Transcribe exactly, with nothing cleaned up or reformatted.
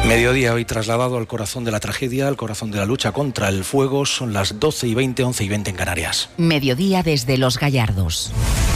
Mediodía hoy trasladado al corazón de la tragedia, al corazón de la lucha contra el fuego. Son las doce y veinte, once y veinte en Canarias. Mediodía desde Los Gallardos.